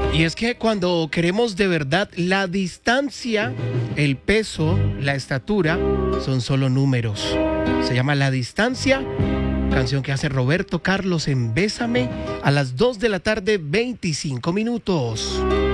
Y es que cuando queremos de verdad, la distancia, el peso, la estatura son solo números. Se llama La Distancia, canción que hace Roberto Carlos en Bésame a las 2 de la tarde, 25 minutos.